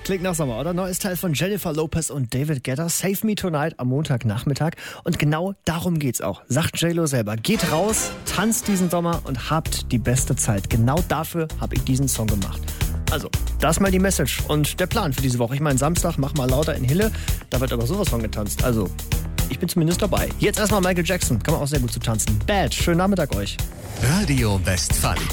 Klingt nach Sommer, oder? Neues Teil von Jennifer Lopez und David Guetta, Save Me Tonight am Montagnachmittag. Und genau darum geht's auch, sagt J-Lo selber. Geht raus, tanzt diesen Sommer und habt die beste Zeit. Genau dafür habe ich diesen Song gemacht. Also, das ist mal die Message und der Plan für diese Woche. Ich meine, Samstag, mach mal lauter in Hille, da wird aber sowas von getanzt. Also, ich bin zumindest dabei. Jetzt erstmal Michael Jackson, kann man auch sehr gut zu tanzen. Bad, schönen Nachmittag euch. Radio Westfalen.